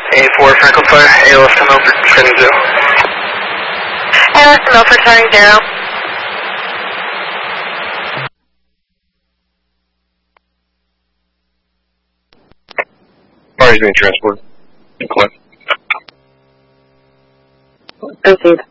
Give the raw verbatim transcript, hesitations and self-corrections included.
A four Franklin Fire, A L S to Milford, turning zero. A L S to Milford, turning zero. Party's being transported. Clint. Proceed.